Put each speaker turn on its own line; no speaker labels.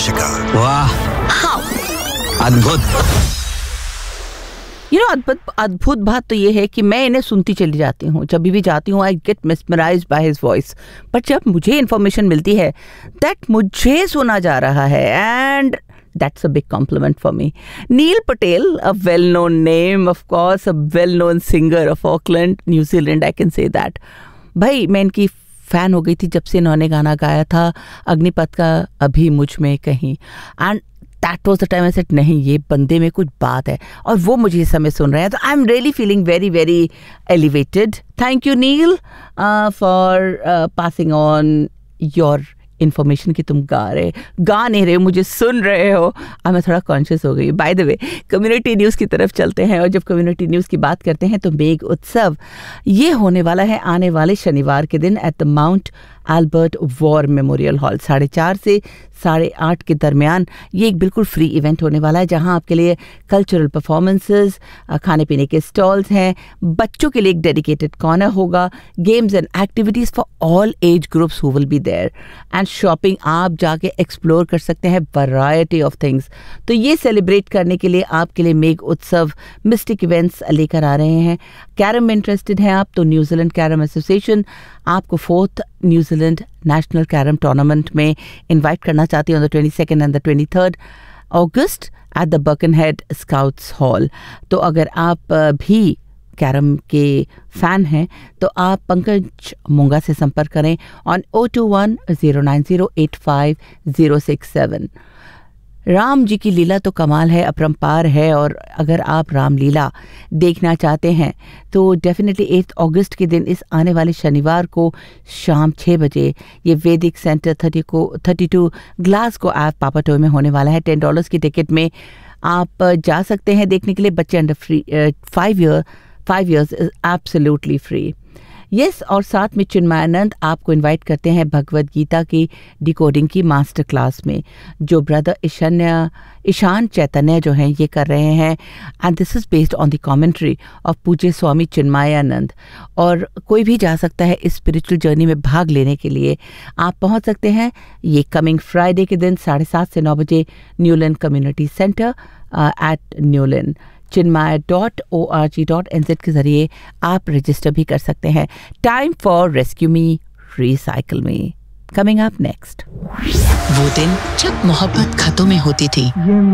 आशिका।
वाह,
हाउ
अद्भुत।
अद्भुत बात तो ये है कि मैं इन्हें सुनती चली जाती हूँ, जब भी जाती हूँ I get मिसमराइज्ड by his voice, but जब मुझे इन्फॉर्मेशन मिलती है दैट मुझे सुना जा रहा है, and that's a big compliment for me. Neil Patel, a well-known name, of course, a well-known singer of Auckland, New Zealand, I can say that. भाई मैं इनकी फ़ैन हो गई थी जब से इन्होंने गाना गाया था अग्निपथ का अभी मुझ में कहीं, and that was the time I said नहीं ये बंदे में कुछ बात है, और वो मुझे इस समय सुन रहे हैं, तो I am really feeling very very elevated. Thank you nil for passing on your information कि तुम गा नहीं रहे हो, मुझे सुन रहे हो. अब मैं थोड़ा कॉन्शियस हो गई. By the way, community news की तरफ चलते हैं, और जब कम्युनिटी न्यूज़ की बात करते हैं तो मेघ उत्सव ये होने वाला है आने वाले शनिवार के दिन at the Mount Elbert war memorial hall 4:30 से 8:30 के दरमियान. ये एक बिल्कुल फ्री इवेंट होने वाला है जहां आपके लिए कल्चरल परफॉर्मेंसेस, खाने पीने के स्टॉल्स हैं, बच्चों के लिए एक डेडिकेटेड कॉर्नर होगा, games and activities for all age groups who will be there, and shopping आप जाके एक्सप्लोर कर सकते हैं वैरायटी ऑफ थिंग्स. तो ये सेलिब्रेट करने के लिए आपके लिए मेघ उत्सव मिस्टिक इवेंट्स लेकर आ रहे हैं. कैरम में इंटरेस्टेड हैं आप तो न्यूजीलैंड कैरम एसोसिएशन आपको 4th New Zealand national carrom tournament में इनवाइट करना चाहती है on the 22nd and the 23rd August at the Birkenhead scouts hall. तो अगर आप भी कैरम के फ़ैन हैं तो आप पंकज मुंगा से संपर्क करें ऑन 021-090-85067. राम जी की लीला तो कमाल है, अपरंपार है, और अगर आप रामलीला देखना चाहते हैं तो डेफिनेटली 8 अगस्त के दिन इस आने वाले शनिवार को शाम 6 बजे ये वैदिक सेंटर 32 ग्लासगो एव पापाटो में होने वाला है. $10 की टिकट में आप जा सकते हैं देखने के लिए. बच्चे under 5 years is absolutely free. Yes, और साथ में चिन्मयानंद आपको इनवाइट करते हैं भगवद गीता की डिकोडिंग की मास्टर क्लास में, जो ब्रदर ईशान चैतन्य जो हैं ये कर रहे हैं, and this is based on the commentary of पूज्य स्वामी चिन्मयानंद. और कोई भी जा सकता है इस स्पिरिचुअल जर्नी में भाग लेने के लिए. आप पहुंच सकते हैं ये कमिंग फ्राइडे के दिन 7:30 से 9 बजे Newland community centre at Newland. chinmaya.org.nz के जरिए आप रजिस्टर भी कर सकते हैं. Time for rescue me, recycle me, coming up next.
वो दिन जब मोहब्बत खतों में होती थी,